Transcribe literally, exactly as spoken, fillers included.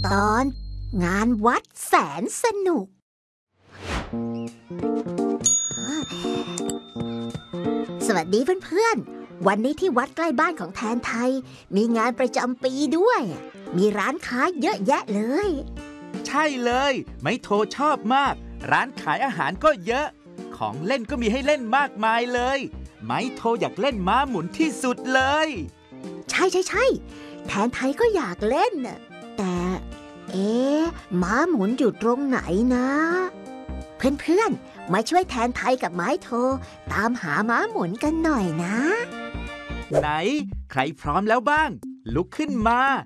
ตอนงานวัดแสนสนุกสวัสดีเพื่อนๆวันนี้ที่วัดใกล้บ้านของแทนไทยมีงานประจำปีด้วยมีร้านค้าเยอะแยะเลยใช่เลยไมโทชอบมากร้านขายอาหารก็เยอะของเล่นก็มีให้เล่นมากมายเลยไมโทอยากเล่นม้าหมุนที่สุดเลยใช่ใช่ใช่แทนไทยก็อยากเล่นแต่เอ๊ะม้าหมุนอยู่ตรงไหนนะเพื่อนๆมาช่วยแทนไทยกับไม้โทตามหาม้าหมุนกันหน่อยนะไหนใครพร้อมแล้วบ้างลุกขึ้นมา